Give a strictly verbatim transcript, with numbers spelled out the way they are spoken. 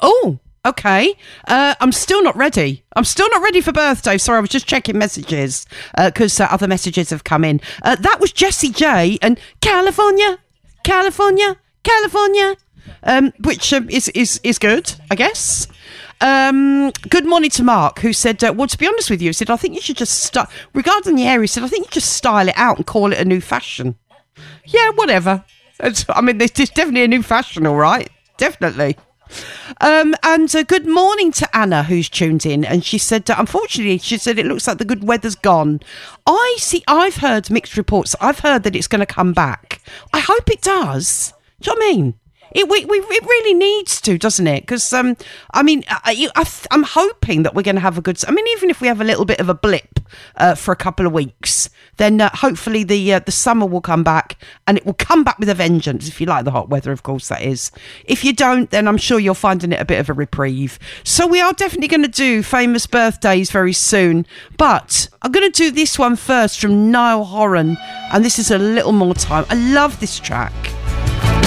Oh, okay. Uh, I'm still not ready. I'm still not ready for birthday. Sorry, I was just checking messages because uh, uh, other messages have come in. Uh, that was Jessie J and California, California, California, um, which um, is, is, is good, I guess. Um, good morning to Mark, who said, uh, well, to be honest with you, he said, I think you should just start, regarding the hair, he said, I think you just style it out and call it a new fashion. Yeah, whatever. It's, I mean, it's definitely a new fashion, all right. Definitely. Um, and uh, good morning to Anna, who's tuned in, and she said, uh, unfortunately, she said it looks like the good weather's gone. I see, I've heard mixed reports. I've heard that it's going to come back. I hope it does. Do you know what I mean? It, we, we, it really needs to, doesn't it? Because, um, I mean, I, I, I'm hoping that we're going to have a good... I mean, even if we have a little bit of a blip uh, for a couple of weeks, then uh, hopefully the uh, the summer will come back, and it will come back with a vengeance, if you like the hot weather, of course, that is. If you don't, then I'm sure you're finding it a bit of a reprieve. So we are definitely going to do famous birthdays very soon, but I'm going to do this one first from Niall Horan, and this is A Little More Time. I love this track.